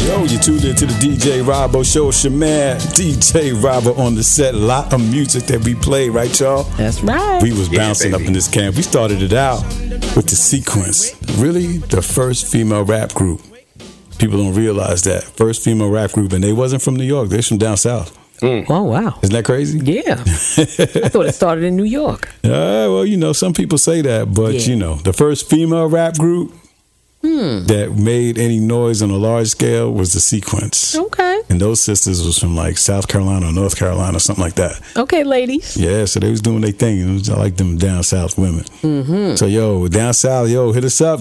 Yo, you tuned in to the DJ Robbo Show. Shaman, DJ Robbo on the set. A lot of music that we played, right, y'all? That's right. We was bouncing up in this camp. We started it out with the Sequence. Really, the first female rap group. People don't realize that. First female rap group, and they wasn't from New York. They're from down south. Oh, wow. Isn't that crazy? Yeah. I thought it started in New York. Well, you know, some people say that, but, you know, the first female rap group that made any noise on a large scale was the Sequence. Okay. And those sisters was from like South Carolina or North Carolina or something like that. Okay, ladies. Yeah, so they was doing their thing. I like them down south women. So, yo, down south, hit us up,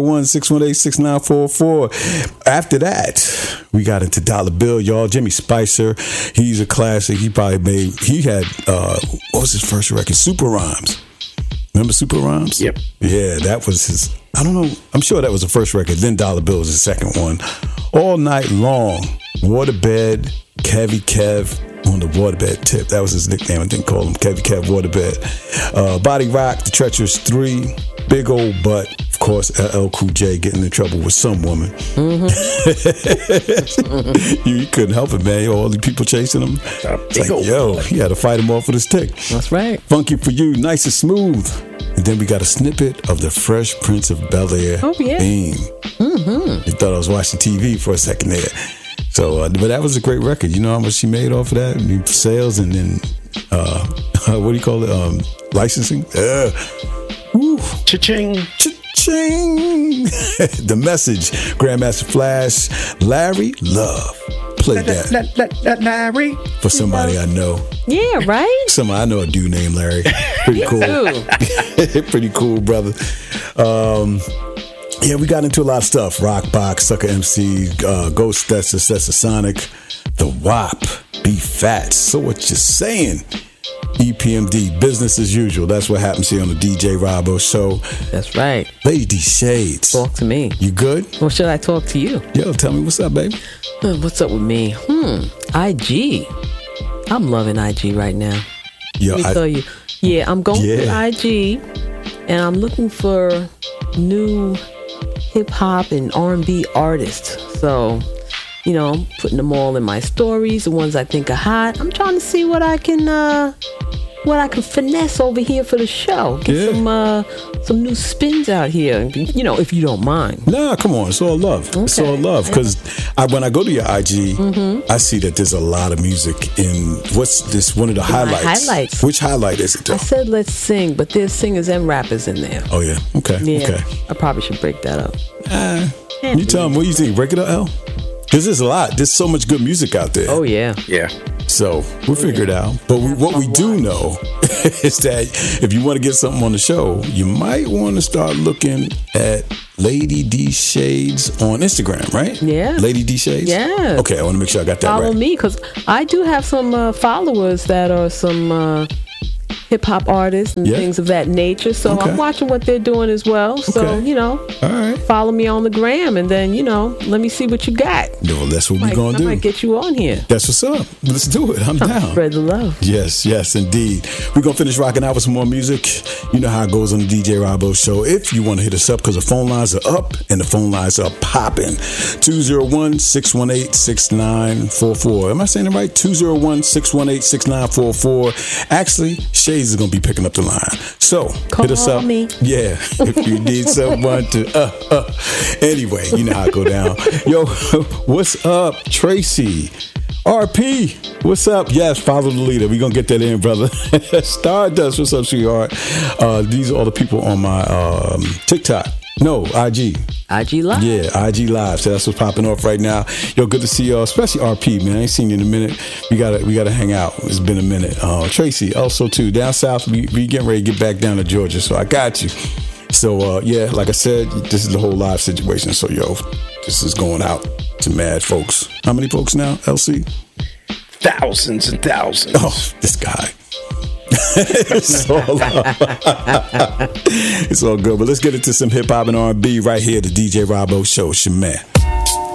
201-618-6944. After that, we got into Dollar Bill, y'all. Jimmy Spicer, he's a classic. He had, what was his first record? Super Rhymes. Remember Super Rhymes? Yep. Yeah, that was his, I don't know, I'm sure that was the first record. Then Dollar Bill was the second one. All Night Long, Waterbed, Kevy Kev on the Waterbed tip. That was his nickname. I didn't call him Kevy Kev Waterbed. Body Rock, The Treacherous 3, Big Old Butt. Of course, LL Cool J getting in trouble with some woman. You couldn't help it, man. All the people chasing him. It's like, he had to fight him off with his stick. That's right. Funky for You, Nice and Smooth. And then we got a snippet of the Fresh Prince of Bel-Air theme. You thought I was watching TV for a second there. So, but that was a great record. You know how much she made off of that? I mean, sales and then, what do you call it? Licensing? Cha-ching. Cha-ching. The Message, Grandmaster Flash, Larry Love. Play that. Larry. For somebody I know. Yeah, right? I know a dude named Larry. Pretty cool. Pretty cool, brother. Yeah, we got into a lot of stuff. Rockbox, Sucker MC, Ghost Stetsa Sonic, The WAP, Be Fat. So what you saying? EPMD, business as usual. That's what happens here on the DJ Robbo Show. That's right. Lady Shades. Talk to me. You good? Or should I talk to you? Yo, tell me what's up, baby. What's up with me? IG. I'm loving IG right now. Yo, Let me tell you. Yeah, I'm going through IG, and I'm looking for new hip-hop and R&B artists. So, you know, I'm putting them all in my stories, the ones I think are hot. I'm trying to see what I can finesse over here for the show. Get some new spins out here, you know, if you don't mind. Nah, come on. It's all love. Okay. It's all love. Because when I go to your IG, I see that there's a lot of music in, what's this, one of the highlights? Which highlight is it, though? I said let's sing, but there's singers and rappers in there. Oh, yeah. Okay. Yeah, okay. I probably should break that up. You tell them, what do you think? Break it up, L? Because there's a lot. There's so much good music out there. Oh, yeah. Yeah. So we'll figure it out. But what we do know is that if you want to get something on the show, you might want to start looking at Lady D Shades on Instagram, right? Yeah. Lady D Shades? Yeah. Okay, I want to make sure I got that right. Follow me, because I do have some followers that are some hip-hop artists and things of that nature. So I'm watching what they're doing as well. So, you know, all right, follow me on the gram, and then, you know, let me see what you got. No, that's what we're going to do. I might get you on here. That's what's up. Let's do it. I'm down. Spread the love. Yes, indeed. We're going to finish rocking out with some more music. You know how it goes on the DJ Robbo Show. If you want to hit us up, because the phone lines are up and the phone lines are popping. 201-618-6944. Am I saying it right? 201-618-6944. Actually, Shades is going to be picking up the line. So, call hit us up. Me. Yeah, if you need someone to, Anyway, you know how it go down. Yo, what's up, Tracy? RP, what's up? Yes, follow the leader. We're going to get that in, brother. Stardust, what's up, sweetheart? These are all the people on my TikTok. No, IG. IG Live? Yeah, IG Live. So that's what's popping off right now. Yo, good to see y'all, especially RP, man. I ain't seen you in a minute. We gotta hang out. It's been a minute. Tracy, also too. Down south, we getting ready to get back down to Georgia, so I got you. So, yeah, like I said, this is the whole live situation. So, yo, this is going out to mad folks. How many folks now, LC? Thousands and thousands. Oh, this guy. It's all good. But let's get into some hip hop and R&B right here. The DJ Robbo Show. Shaman.